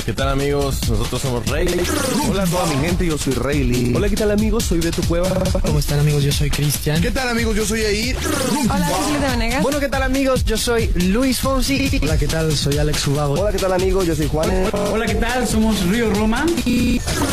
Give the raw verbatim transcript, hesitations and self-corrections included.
¿Qué tal, amigos? Nosotros somos Rayleigh. Hola a toda mi gente, yo soy Rayleigh. Hola, ¿qué tal, amigos? Soy Beto Cueva. ¿Cómo están, amigos? Yo soy Cristian. ¿Qué tal, amigos? Yo soy Air. Hola, soy Julieta Venegas. Bueno, ¿qué tal, amigos? Yo soy Luis Fonsi. Hola, ¿qué tal? Soy Alex Ubago. Hola, ¿qué tal, amigos? Yo soy Juan. Hola, ¿qué tal? Somos Río Roma. Y